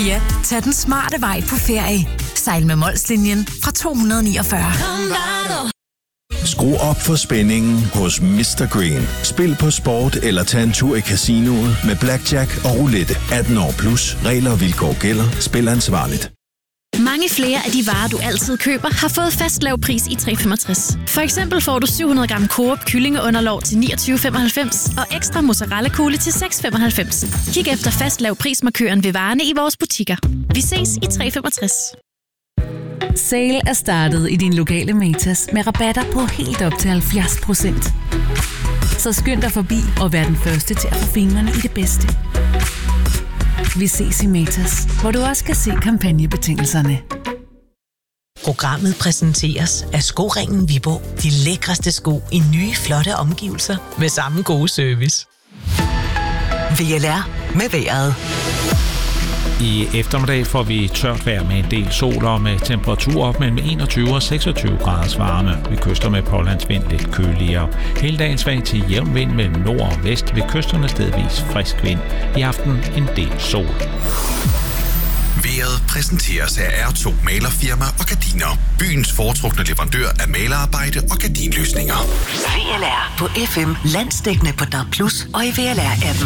Ja, tag den smarte vej på ferie. Sejl med Molslinjen fra 249. Skru op for spændingen hos Mr. Green. Spil på sport eller tag en tur i casinoet med blackjack og roulette. 18 år plus. Regler og vilkår gælder. Spil ansvarligt. Mange flere af de varer, du altid køber, har fået fast lav pris i 365. For eksempel får du 700 gram Coop kyllingeunderlov til 29,95 og ekstra mozzarella-kugle til 6,95. Kig efter fast lav prismarkøren ved varerne i vores butikker. Vi ses i 365. Sale er startet i din lokale Matas med rabatter på helt op til 70%. Så skynd dig forbi og vær den første til at få fingrene i det bedste. Vi ses i Matas, hvor du også kan se kampagnebetingelserne. Programmet præsenteres af Skoringen Viborg. De lækreste sko i nye, flotte omgivelser med samme gode service. VLR med vejret. I eftermiddag får vi tørt vejr med en del sol og med temperaturer op mellem 21 og 26 graders varme. Vi kyster med pålandsvind lidt køligere. Hele dagen svag til jævn vind mellem nord og vest ved kysterne stedvis frisk vind. I aften en del sol. Vejret præsenteres af R2 Malerfirma og Gardiner. Byens foretrukne leverandør af malerarbejde og gardinløsninger. VLR på FM, landsdækkende på DAB+ og i VLR-appen.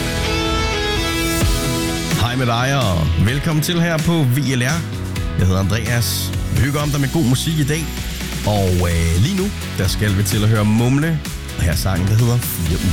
Hej med dig, og velkommen til her på VLR. Jeg hedder Andreas. Vi hygger om dig med god musik i dag. Og lige nu, der skal vi til at høre Mumle. Og her er sangen, der hedder 4 uger.